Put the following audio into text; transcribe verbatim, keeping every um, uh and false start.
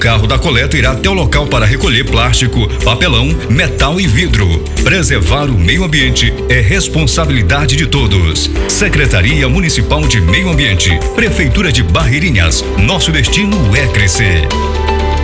Carro da coleta irá até o local para recolher plástico, papelão, metal e vidro. Preservar o meio ambiente é responsabilidade de todos. Secretaria Municipal de Meio Ambiente, Prefeitura de Barreirinhas. Nosso destino é crescer.